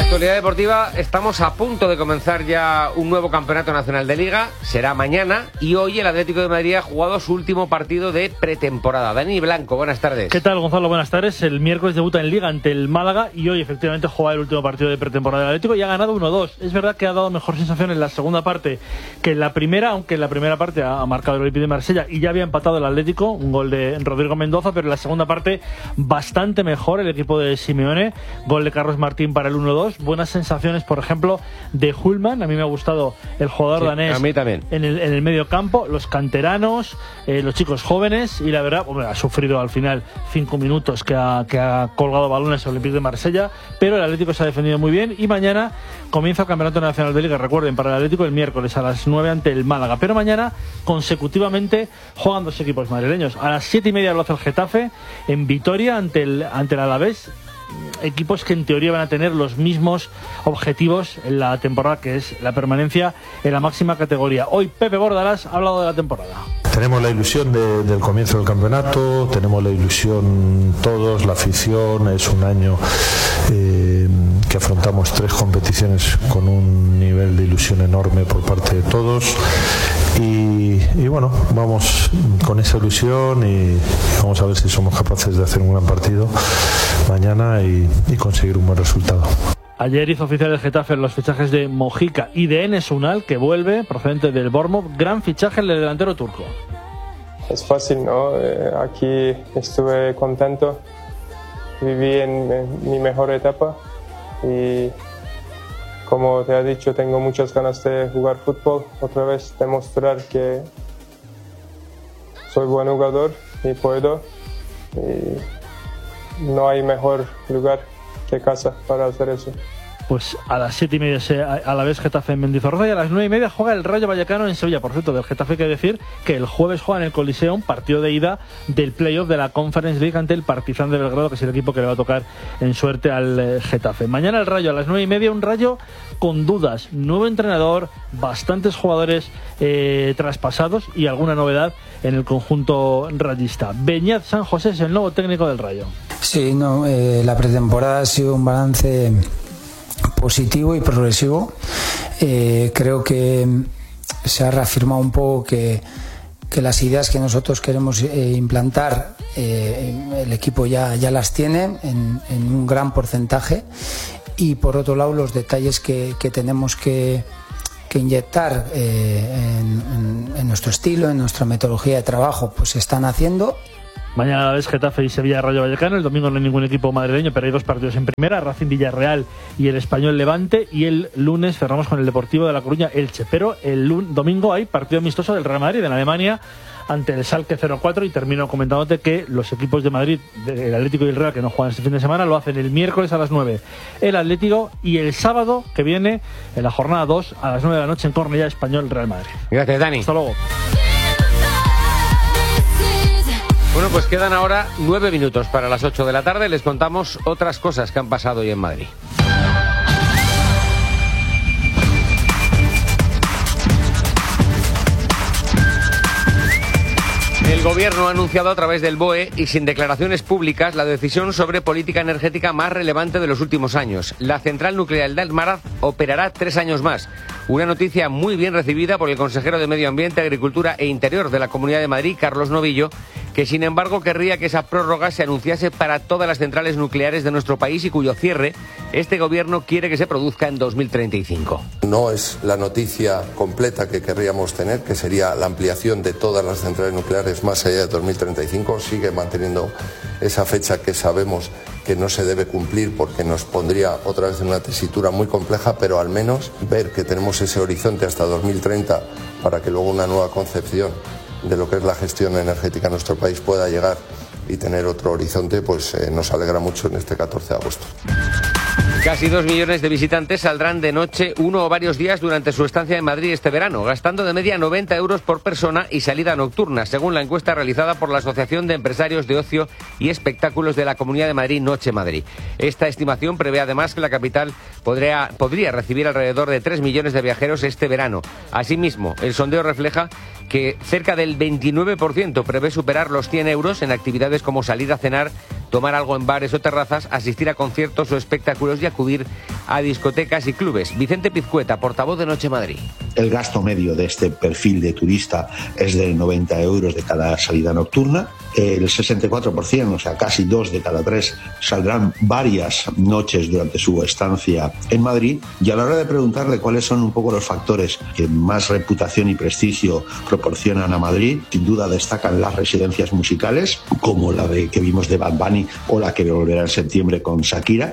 actualidad deportiva, estamos a punto de comenzar ya un nuevo campeonato nacional de Liga. Será mañana y hoy el Atlético de Madrid ha jugado su último partido de pretemporada. Dani Blanco, buenas tardes. ¿Qué tal, Gonzalo? Buenas tardes. El miércoles debuta en Liga ante el Málaga y hoy efectivamente juega el último partido de pretemporada del Atlético y ha ganado 1-2. Es verdad que ha dado mejor sensación en la segunda parte que en la primera, aunque en la primera parte ha marcado el Olympique de Marsella y ya había empatado el Atlético, un gol de Rodrigo Mendoza, pero en la segunda parte bastante mejor el equipo de Simeone. Gol de Carlos Martín para el 1-2. Buenas sensaciones, por ejemplo, de Hulman. A mí me ha gustado el jugador danés. A mí también. En el medio campo, los canteranos, los chicos jóvenes, y la verdad, ha sufrido al final 5 minutos que ha colgado balones al Olympique de Marsella, pero el Atlético se ha defendido muy bien y mañana comienza el Campeonato Nacional de Liga. Recuerden, para el Atlético el miércoles a las 9 ante el Málaga, pero mañana consecutivamente juegan dos equipos madrileños. A las 7:30 lo hace el Getafe en Vitoria ante el Alavés. Equipos que en teoría van a tener los mismos objetivos en la temporada, que es la permanencia en la máxima categoría. Hoy Pepe Bordalás ha hablado de la temporada. Tenemos la ilusión del comienzo del campeonato, tenemos la ilusión todos, la afición. Es un año que afrontamos 3 competiciones con un nivel de ilusión enorme por parte de todos. Y bueno, vamos con esa ilusión y vamos a ver si somos capaces de hacer un gran partido mañana y conseguir un buen resultado. Ayer hizo oficial el Getafe los fichajes de Mojica y de Enes Unal, que vuelve procedente del Bournemouth. Gran fichaje el delantero turco. Es fácil, ¿no? Aquí estuve contento, viví en mi mejor etapa y, como te he dicho, tengo muchas ganas de jugar fútbol, otra vez demostrar que soy buen jugador y puedo. Y no hay mejor lugar que casa para hacer eso. Pues a las 7:30 a la vez Getafe en Mendizorroza y a las 9:30 juega el Rayo Vallecano en Sevilla. Por cierto, del Getafe hay que decir que el jueves juega en el Coliseum, partido de ida del playoff de la Conference League ante el Partizan de Belgrado, que es el equipo que le va a tocar en suerte al Getafe. Mañana el Rayo a las 9:30, un Rayo con dudas, nuevo entrenador, bastantes jugadores traspasados y alguna novedad en el conjunto rayista. Beñat San José es el nuevo técnico del Rayo. Sí, la pretemporada ha sido un balance positivo y progresivo. Creo que se ha reafirmado un poco que las ideas que nosotros queremos implantar, el equipo ya las tiene en un gran porcentaje, y por otro lado los detalles que tenemos que inyectar en nuestro estilo, en nuestra metodología de trabajo, pues se están haciendo. Mañana es Getafe y Sevilla Rayo Vallecano. El domingo no hay ningún equipo madrileño, pero hay 2 partidos en primera: Racing Villarreal y el Español Levante. Y el lunes cerramos con el Deportivo de La Coruña Elche. Pero el domingo hay partido amistoso del Real Madrid en Alemania ante el Schalke 04. Y termino comentándote que los equipos de Madrid, el Atlético y el Real, que no juegan este fin de semana, lo hacen el miércoles a las 9 el Atlético, y el sábado que viene, en la jornada 2, a las 9 de la noche en Cornellá, Español Real Madrid. Gracias, Dani. Hasta luego. Bueno, pues quedan ahora 9 minutos para las 8 de la tarde. Les contamos otras cosas que han pasado hoy en Madrid. El Gobierno ha anunciado a través del BOE y sin declaraciones públicas la decisión sobre política energética más relevante de los últimos años. La central nuclear de Almaraz operará 3 años más. Una noticia muy bien recibida por el consejero de Medio Ambiente, Agricultura e Interior de la Comunidad de Madrid, Carlos Novillo, que sin embargo querría que esa prórroga se anunciase para todas las centrales nucleares de nuestro país y cuyo cierre este Gobierno quiere que se produzca en 2035. No es la noticia completa que querríamos tener, que sería la ampliación de todas las centrales nucleares más allá de 2035. Sigue manteniendo esa fecha que sabemos que no se debe cumplir porque nos pondría otra vez en una tesitura muy compleja, pero al menos ver que tenemos ese horizonte hasta 2030 para que luego una nueva concepción de lo que es la gestión energética en nuestro país pueda llegar y tener otro horizonte, pues nos alegra mucho en este 14 de agosto. Casi 2 millones de visitantes saldrán de noche 1 o varios días durante su estancia en Madrid este verano, gastando de media 90 euros por persona y salida nocturna, según la encuesta realizada por la Asociación de Empresarios de Ocio y Espectáculos de la Comunidad de Madrid, Noche Madrid. Esta estimación prevé además que la capital podría recibir alrededor de 3 millones de viajeros este verano. Asimismo, el sondeo refleja que cerca del 29% prevé superar los 100 euros en actividades como salir a cenar, tomar algo en bares o terrazas, asistir a conciertos o espectáculos y acudir a discotecas y clubes. Vicente Pizcueta, portavoz de Noche Madrid. El gasto medio de este perfil de turista es de 90 euros de cada salida nocturna. El 64%, o sea, casi 2 de cada 3, saldrán varias noches durante su estancia en Madrid. Y a la hora de preguntarle cuáles son un poco los factores que más reputación y prestigio proporcionan a Madrid, sin duda destacan las residencias musicales, como la que vimos de Bad Bunny o la que volverá en septiembre con Shakira.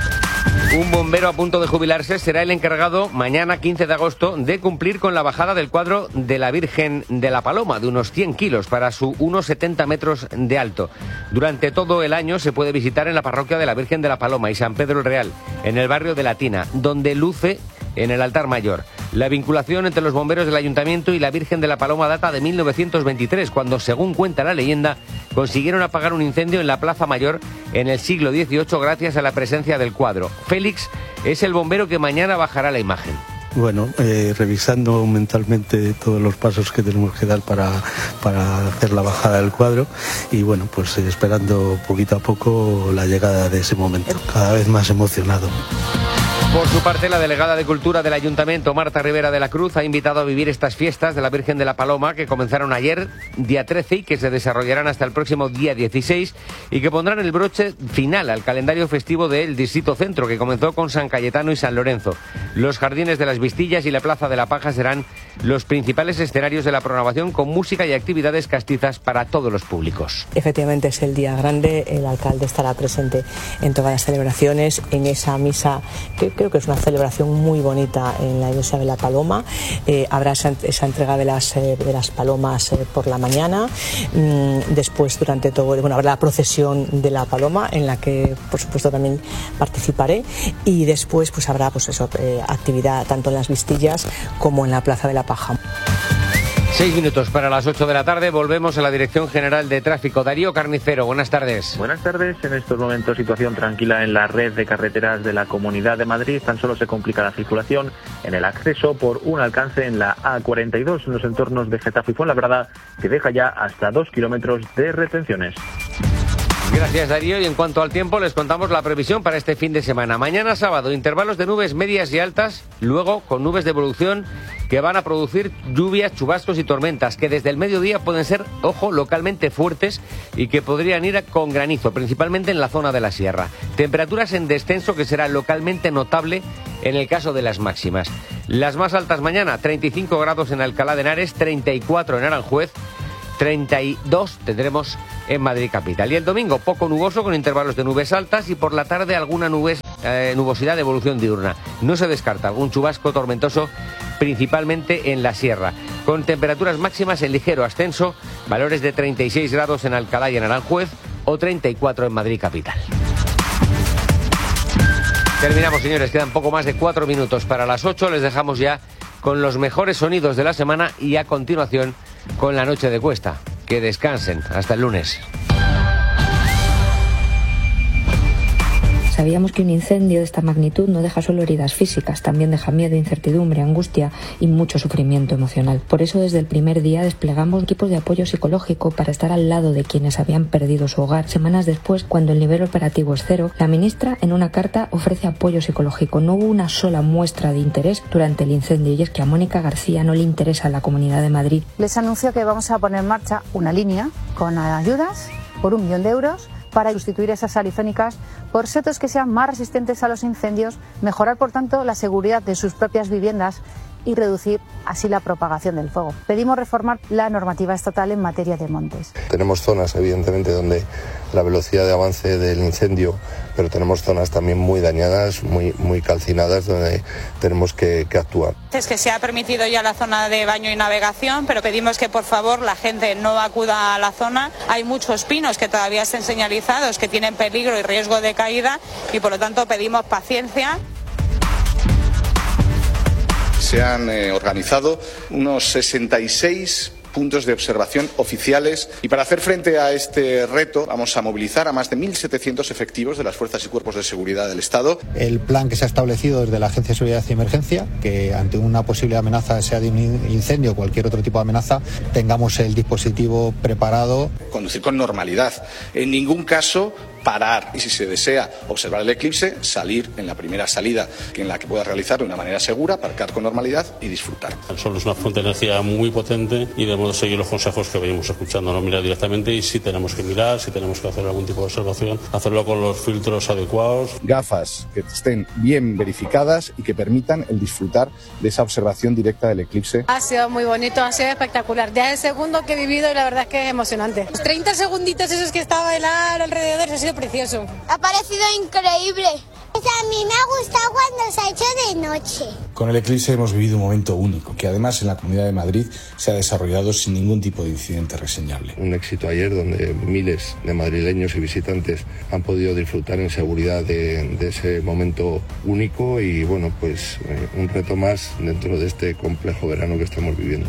Un bombero a punto de jubilarse será el encargado mañana 15 de agosto de cumplir con la bajada del cuadro de la Virgen de la Paloma de unos 100 kilos para su unos 70 metros de alto. Durante todo el año se puede visitar en la parroquia de la Virgen de la Paloma y San Pedro el Real, en el barrio de Latina, donde luce en el altar mayor. La vinculación entre los bomberos del Ayuntamiento y la Virgen de la Paloma data de 1923, cuando, según cuenta la leyenda, consiguieron apagar un incendio en la Plaza Mayor en el siglo XVIII gracias a la presencia del cuadro. Félix es el bombero que mañana bajará la imagen. Bueno, revisando mentalmente todos los pasos que tenemos que dar para hacer la bajada del cuadro y bueno, pues esperando poquito a poco la llegada de ese momento, cada vez más emocionado. Por su parte, la delegada de Cultura del Ayuntamiento, Marta Rivera de la Cruz, ha invitado a vivir estas fiestas de la Virgen de la Paloma que comenzaron ayer, día 13, y que se desarrollarán hasta el próximo día 16 y que pondrán el broche final al calendario festivo del Distrito Centro, que comenzó con San Cayetano y San Lorenzo. Los jardines de las Vistillas y la Plaza de la Paja serán los principales escenarios de la programación, con música y actividades castizas para todos los públicos. Efectivamente es el día grande, el alcalde estará presente en todas las celebraciones, en esa misa que creo que es una celebración muy bonita en la iglesia de la Paloma. Habrá esa entrega de las palomas por la mañana. Después, durante todo, habrá la procesión de la Paloma, en la que por supuesto también participaré, y después pues habrá actividad tanto en las Vistillas como en la Plaza de la Paja. 6 minutos para las 8 de la tarde, volvemos a la Dirección General de Tráfico. Darío Carnicero, buenas tardes. Buenas tardes. En estos momentos situación tranquila en la red de carreteras de la Comunidad de Madrid. Tan solo se complica la circulación en el acceso por un alcance en la A42 en los entornos de Getafe y Fuenlabrada, que deja ya hasta 2 kilómetros de retenciones. Gracias, Darío. Y en cuanto al tiempo, les contamos la previsión para este fin de semana. Mañana sábado, intervalos de nubes medias y altas, luego con nubes de evolución que van a producir lluvias, chubascos y tormentas, que desde el mediodía pueden ser, ojo, localmente fuertes y que podrían ir con granizo, principalmente en la zona de la sierra. Temperaturas en descenso que será localmente notable en el caso de las máximas. Las más altas mañana, 35 grados en Alcalá de Henares, 34 en Aranjuez, 32 tendremos en Madrid capital. Y el domingo poco nuboso con intervalos de nubes altas y por la tarde alguna nubosidad de evolución diurna. No se descarta algún chubasco tormentoso, principalmente en la sierra, con temperaturas máximas en ligero ascenso, valores de 36 grados en Alcalá y en Aranjuez o 34 en Madrid capital. Terminamos, señores, quedan poco más de 4 minutos para las 8, les dejamos ya con los mejores sonidos de la semana y a continuación con la noche de Cuesta. Que descansen. Hasta el lunes. Sabíamos que un incendio de esta magnitud no deja solo heridas físicas, también deja miedo, incertidumbre, angustia y mucho sufrimiento emocional. Por eso desde el primer día desplegamos equipos de apoyo psicológico para estar al lado de quienes habían perdido su hogar. Semanas después, cuando el nivel operativo es cero, la ministra en una carta ofrece apoyo psicológico. No hubo una sola muestra de interés durante el incendio, y es que a Mónica García no le interesa la Comunidad de Madrid. Les anuncio que vamos a poner en marcha una línea con ayudas por 1 millón de euros para sustituir esas arifénicas por setos que sean más resistentes a los incendios, mejorar por tanto la seguridad de sus propias viviendas y reducir así la propagación del fuego. Pedimos reformar la normativa estatal en materia de montes. Tenemos zonas, evidentemente, donde la velocidad de avance del incendio, pero tenemos zonas también muy dañadas, muy calcinadas, donde tenemos que actuar. Es que se ha permitido ya la zona de baño y navegación, pero pedimos que por favor la gente no acuda a la zona. Hay muchos pinos que todavía están señalizados, que tienen peligro y riesgo de caída, y por lo tanto pedimos paciencia. Se han organizado unos 66 puntos de observación oficiales y para hacer frente a este reto vamos a movilizar a más de 1.700 efectivos de las fuerzas y cuerpos de seguridad del Estado. El plan que se ha establecido desde la Agencia de Seguridad y Emergencia, que ante una posible amenaza, sea de un incendio o cualquier otro tipo de amenaza, tengamos el dispositivo preparado. Conducir con normalidad. En ningún caso parar y si se desea observar el eclipse, salir en la primera salida en la que pueda realizar de una manera segura, aparcar con normalidad y disfrutar. El sol es una fuente de energía muy potente y debemos seguir los consejos que venimos escuchando, no mirar directamente y si tenemos que mirar, si tenemos que hacer algún tipo de observación, hacerlo con los filtros adecuados. Gafas que estén bien verificadas y que permitan el disfrutar de esa observación directa del eclipse. Ha sido muy bonito, ha sido espectacular. Ya es el segundo que he vivido y la verdad es que es emocionante. Los 30 segunditos esos que estaba el ar alrededor, ha sido precioso. Ha parecido increíble. A mí me ha gustado cuando se ha hecho de noche. Con el eclipse hemos vivido un momento único, que además en la Comunidad de Madrid se ha desarrollado sin ningún tipo de incidente reseñable. Un éxito ayer donde miles de madrileños y visitantes han podido disfrutar en seguridad de ese momento único y bueno, pues un reto más dentro de este complejo verano que estamos viviendo.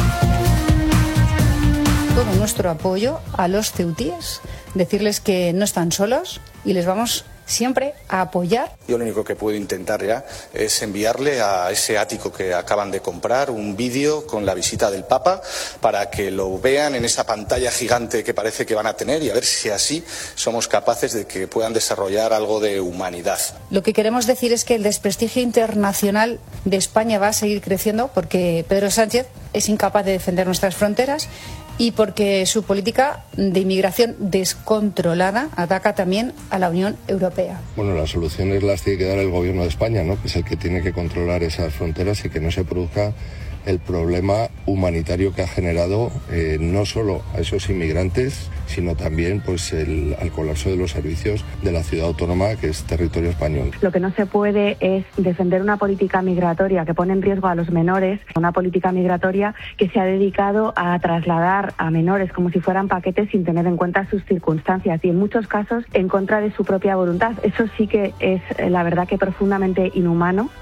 Todo nuestro apoyo a los ceutíes, decirles que no están solos y les vamos siempre a apoyar. Yo lo único que puedo intentar ya es enviarle a ese ático que acaban de comprar un vídeo con la visita del Papa para que lo vean en esa pantalla gigante que parece que van a tener y a ver si así somos capaces de que puedan desarrollar algo de humanidad. Lo que queremos decir es que el desprestigio internacional de España va a seguir creciendo porque Pedro Sánchez es incapaz de defender nuestras fronteras y porque su política de inmigración descontrolada ataca también a la Unión Europea. Bueno, las soluciones las tiene que dar el gobierno de España, ¿no? Que es el que tiene que controlar esas fronteras y que no se produzca el problema humanitario que ha generado no solo a esos inmigrantes, sino también pues al colapso de los servicios de la ciudad autónoma que es territorio español. Lo que no se puede es defender una política migratoria que pone en riesgo a los menores, una política migratoria que se ha dedicado a trasladar a menores como si fueran paquetes sin tener en cuenta sus circunstancias y en muchos casos en contra de su propia voluntad. Eso sí que es la verdad que profundamente inhumano.